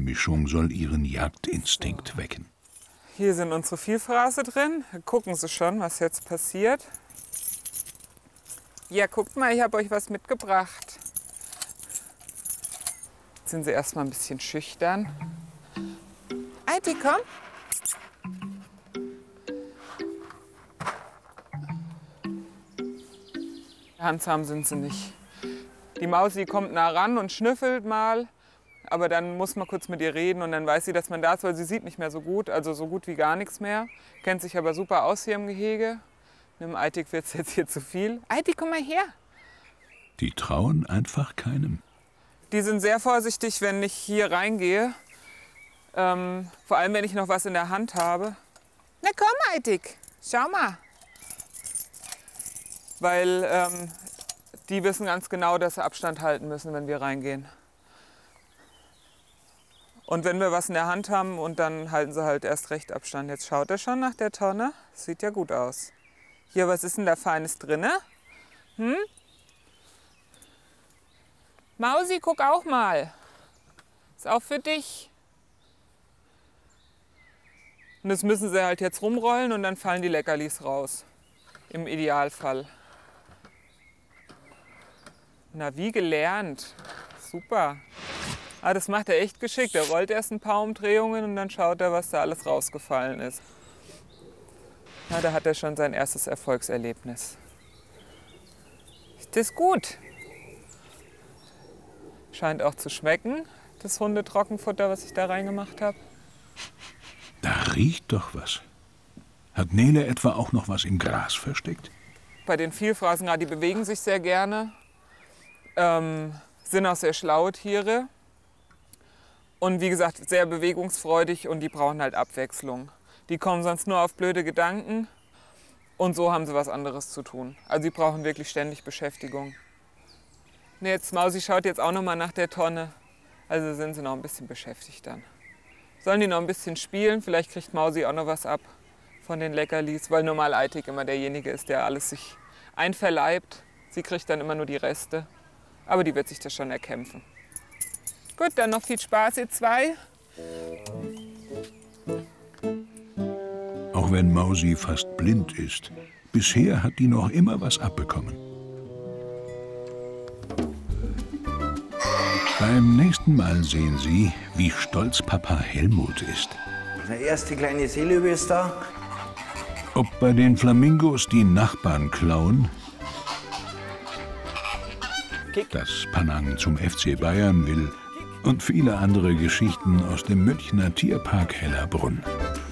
Mischung soll ihren Jagdinstinkt wecken. Hier sind unsere Vielfraße drin. Gucken Sie schon, was jetzt passiert. Ja, guckt mal, ich habe euch was mitgebracht. Jetzt sind sie erstmal ein bisschen schüchtern. Eiti, komm. Handzahm sind sie nicht. Die Maus, die kommt nah ran und schnüffelt mal. Aber dann muss man kurz mit ihr reden und dann weiß sie, dass man da ist, weil sie sieht nicht mehr so gut, also so gut wie gar nichts mehr. Kennt sich aber super aus hier im Gehege. Mit dem Eitik wird es jetzt hier zu viel. Eitik, komm mal her. Die trauen einfach keinem. Die sind sehr vorsichtig, wenn ich hier reingehe. Vor allem, wenn ich noch was in der Hand habe. Na komm, Eitik, schau mal. Weil die wissen ganz genau, dass sie Abstand halten müssen, wenn wir reingehen. Und wenn wir was in der Hand haben, und dann halten sie halt erst recht Abstand. Jetzt schaut er schon nach der Tonne. Sieht ja gut aus. Hier, was ist denn da Feines drinne? Hm? Mausi, guck auch mal. Ist auch für dich. Und das müssen sie halt jetzt rumrollen und dann fallen die Leckerlis raus. Im Idealfall. Na, wie gelernt. Super. Ah, das macht er echt geschickt. Er rollt erst ein paar Umdrehungen und dann schaut er, was da alles rausgefallen ist. Na, da hat er schon sein erstes Erfolgserlebnis. Ist das gut? Scheint auch zu schmecken, das Hundetrockenfutter, was ich da reingemacht habe. Da riecht doch was. Hat Nele etwa auch noch was im Gras versteckt? Bei den Vielfraßen, die bewegen sich sehr gerne, sind auch sehr schlaue Tiere. Und wie gesagt, sehr bewegungsfreudig und die brauchen halt Abwechslung. Die kommen sonst nur auf blöde Gedanken und so haben sie was anderes zu tun. Also die brauchen wirklich ständig Beschäftigung. Ne, jetzt Mausi schaut jetzt auch noch mal nach der Tonne. Also sind sie noch ein bisschen beschäftigt dann. Sollen die noch ein bisschen spielen? Vielleicht kriegt Mausi auch noch was ab von den Leckerlis, weil normal Eitik immer derjenige ist, der alles sich einverleibt. Sie kriegt dann immer nur die Reste. Aber die wird sich das schon erkämpfen. Gut, dann noch viel Spaß, ihr zwei. Auch wenn Mausi fast blind ist, bisher hat die noch immer was abbekommen. Beim nächsten Mal sehen Sie, wie stolz Papa Helmut ist. Der erste kleine Seelöwe ist da. Ob bei den Flamingos die Nachbarn klauen, dass Panang zum FC Bayern will und viele andere Geschichten aus dem Münchner Tierpark Hellerbrunn.